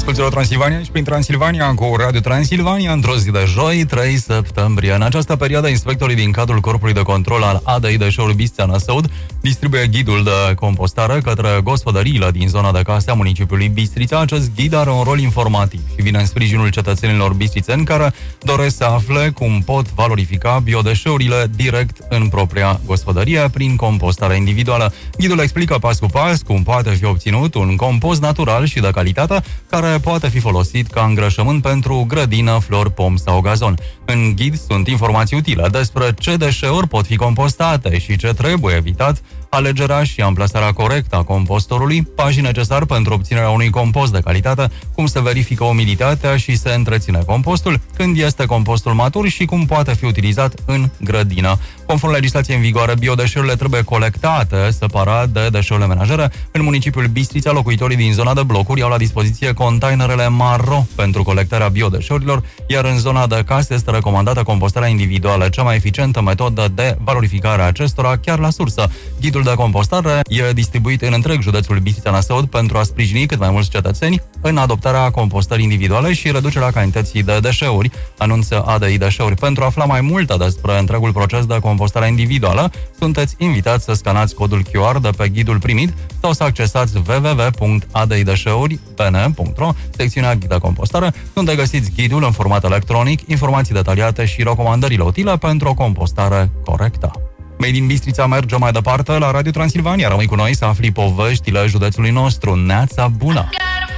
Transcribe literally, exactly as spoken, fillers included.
Asculți Radio Transilvania și prin Transilvania cu Radio Transilvania într-o zi de joi, trei septembrie. În această perioadă, inspectorii din cadrul Corpului de Control al A D I Deșeuri Bistrița-Năsăud distribuie ghidul de compostare către gospodăriile din zona de case a municipiului Bistrița. Acest ghid are un rol informativ și vine în sprijinul cetățenilor bistrițeni care doresc să afle cum pot valorifica biodeșeurile direct în propria gospodărie prin compostare individuală. Ghidul explică pas cu pas cum poate fi obținut un compost natural și de calitate care poate fi folosit ca îngrășământ pentru grădină, flori, pom sau gazon. În ghid sunt informații utile despre ce deșeuri pot fi compostate și ce trebuie evitat, alegerea și amplasarea corectă a compostorului, pașii necesari pentru obținerea unui compost de calitate, cum se verifică umiditatea și se întreține compostul, când este compostul matur și cum poate fi utilizat în grădină. Conform legislației în vigoare, biodeșeurile trebuie colectate separat de deșeurile menajere. În municipiul Bistrița, locuitorii din zona de blocuri au la dispoziție containerele maro pentru colectarea biodeșeurilor, iar în zona de case este recomandată compostarea individuală, cea mai eficientă metodă de valorificare a acestora chiar la sursă. Ghidul de compostare e distribuit în întreg județul Bistrița-Năsăud pentru a sprijini cât mai mulți cetățeni în adoptarea compostării individuale și reducerea cantității de deșeuri, anunță A D I Deșeuri. Pentru a afla mai multe despre întregul proces de compostare individuală, sunteți invitați să scanați codul Q R de pe ghidul primit sau să accesați w w w punct a d i deșeuri p n punct r o, secțiunea ghid de compostare, unde găsiți ghidul în format electronic, informații detaliate și recomandările utile pentru o compostare corectă. Made in Bistrița merge mai departe la Radio Transilvania. Rămâi cu noi să afli poveștile județului nostru. Neața bună!